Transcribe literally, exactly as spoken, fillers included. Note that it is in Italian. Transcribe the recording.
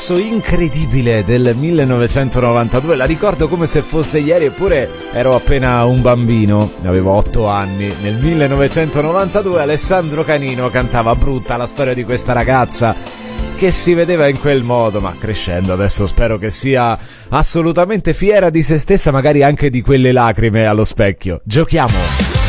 Incredibile del millenovecentonovantadue, la ricordo come se fosse ieri, eppure ero appena un bambino, avevo otto anni. Nel millenovecentonovantadue Alessandro Canino cantava Brutta, la storia di questa ragazza che si vedeva in quel modo, ma crescendo adesso spero che sia assolutamente fiera di se stessa, magari anche di quelle lacrime allo specchio. Giochiamo!